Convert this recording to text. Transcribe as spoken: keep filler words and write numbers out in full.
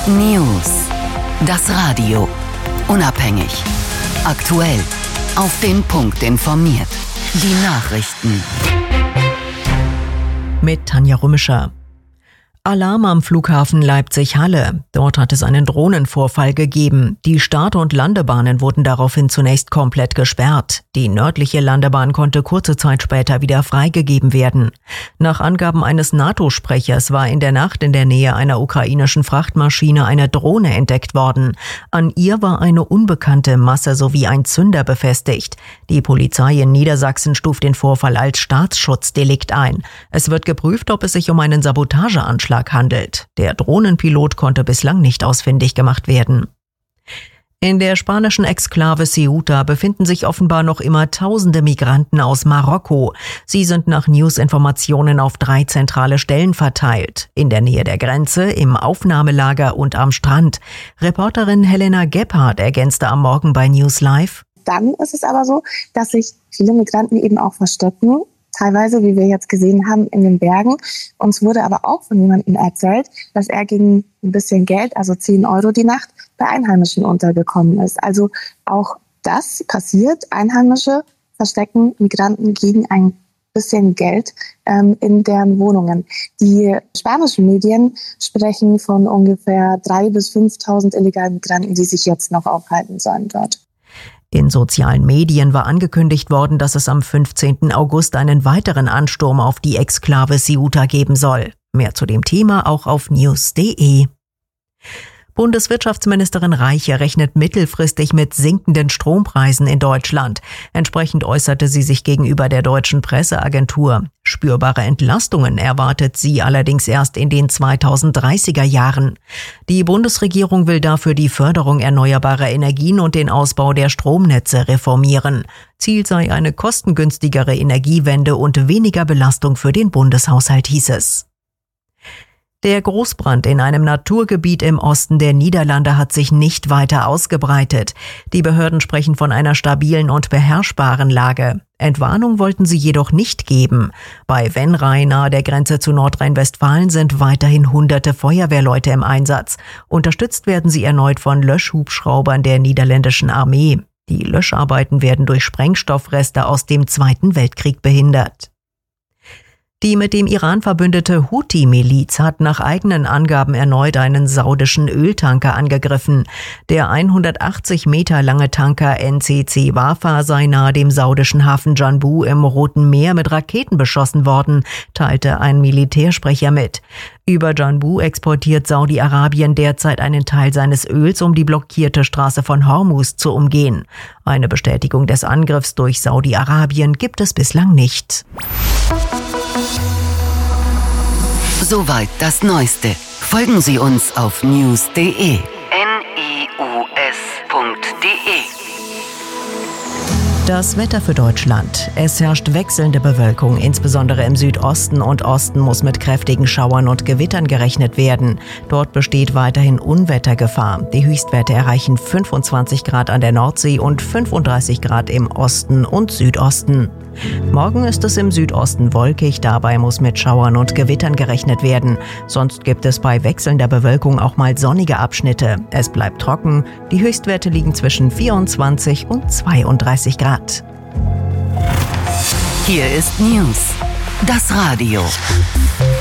News. Das Radio. Unabhängig. Aktuell. Auf den Punkt informiert. Die Nachrichten. Mit Tanja Rümischer. Alarm am Flughafen Leipzig-Halle. Dort hat es einen Drohnenvorfall gegeben. Die Start- und Landebahnen wurden daraufhin zunächst komplett gesperrt. Die nördliche Landebahn konnte kurze Zeit später wieder freigegeben werden. Nach Angaben eines NATO-Sprechers war in der Nacht in der Nähe einer ukrainischen Frachtmaschine eine Drohne entdeckt worden. An ihr war eine unbekannte Masse sowie ein Zünder befestigt. Die Polizei in Niedersachsen stuft den Vorfall als Staatsschutzdelikt ein. Es wird geprüft, ob es sich um einen Sabotageanschlag handelt. Der Drohnenpilot konnte bislang nicht ausfindig gemacht werden. In der spanischen Exklave Ceuta befinden sich offenbar noch immer tausende Migranten aus Marokko. Sie sind nach News-Informationen auf drei zentrale Stellen verteilt. In der Nähe der Grenze, im Aufnahmelager und am Strand. Reporterin Helena Gebhardt ergänzte am Morgen bei News Live. Dann ist es aber so, dass sich viele Migranten eben auch verstecken. Teilweise, wie wir jetzt gesehen haben, in den Bergen. Uns wurde aber auch von jemandem erzählt, dass er gegen ein bisschen Geld, also zehn Euro die Nacht, bei Einheimischen untergekommen ist. Also auch das passiert. Einheimische verstecken Migranten gegen ein bisschen Geld ähm, in deren Wohnungen. Die spanischen Medien sprechen von ungefähr dreitausend bis fünftausend illegalen Migranten, die sich jetzt noch aufhalten sollen dort. In sozialen Medien war angekündigt worden, dass es am fünfzehnten August einen weiteren Ansturm auf die Exklave Ceuta geben soll. Mehr zu dem Thema auch auf news punkt de. Bundeswirtschaftsministerin Reiche rechnet mittelfristig mit sinkenden Strompreisen in Deutschland. Entsprechend äußerte sie sich gegenüber der deutschen Presseagentur. Spürbare Entlastungen erwartet sie allerdings erst in den zweitausenddreißiger Jahren. Die Bundesregierung will dafür die Förderung erneuerbarer Energien und den Ausbau der Stromnetze reformieren. Ziel sei eine kostengünstigere Energiewende und weniger Belastung für den Bundeshaushalt, hieß es. Der Großbrand in einem Naturgebiet im Osten der Niederlande hat sich nicht weiter ausgebreitet. Die Behörden sprechen von einer stabilen und beherrschbaren Lage. Entwarnung wollten sie jedoch nicht geben. Bei Venray nahe der Grenze zu Nordrhein-Westfalen sind weiterhin hunderte Feuerwehrleute im Einsatz. Unterstützt werden sie erneut von Löschhubschraubern der niederländischen Armee. Die Löscharbeiten werden durch Sprengstoffreste aus dem Zweiten Weltkrieg behindert. Die mit dem Iran verbündete Houthi-Miliz hat nach eigenen Angaben erneut einen saudischen Öltanker angegriffen. Der hundertachtzig Meter lange Tanker N C C Wafa sei nahe dem saudischen Hafen Janbu im Roten Meer mit Raketen beschossen worden, teilte ein Militärsprecher mit. Über Janbu exportiert Saudi-Arabien derzeit einen Teil seines Öls, um die blockierte Straße von Hormuz zu umgehen. Eine Bestätigung des Angriffs durch Saudi-Arabien gibt es bislang nicht. Soweit das Neueste. Folgen Sie uns auf news punkt de. N I U S punkt de. Das Wetter für Deutschland. Es herrscht wechselnde Bewölkung, insbesondere im Südosten und Osten muss mit kräftigen Schauern und Gewittern gerechnet werden. Dort besteht weiterhin Unwettergefahr. Die Höchstwerte erreichen fünfundzwanzig Grad an der Nordsee und fünfunddreißig Grad im Osten und Südosten. Morgen ist es im Südosten wolkig, dabei muss mit Schauern und Gewittern gerechnet werden. Sonst gibt es bei wechselnder Bewölkung auch mal sonnige Abschnitte. Es bleibt trocken, die Höchstwerte liegen zwischen vierundzwanzig und zweiunddreißig Grad. Hier ist News, das Radio.